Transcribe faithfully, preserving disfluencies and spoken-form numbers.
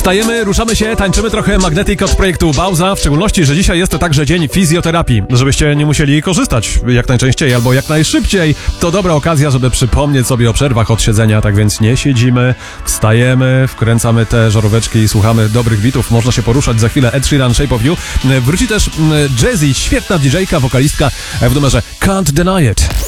Wstajemy, ruszamy się, tańczymy trochę Magnetic od projektu Bauza, w szczególności, że dzisiaj jest to także dzień fizjoterapii. Żebyście nie musieli korzystać jak najczęściej albo jak najszybciej. To dobra okazja, żeby przypomnieć sobie o przerwach od siedzenia, tak więc nie siedzimy, wstajemy, wkręcamy te żaróweczki i słuchamy dobrych bitów. Można się poruszać. Za chwilę Ed Sheeran, Shape of You. Wróci też Jazzy, świetna didżejka, wokalistka w numerze Can't Deny It.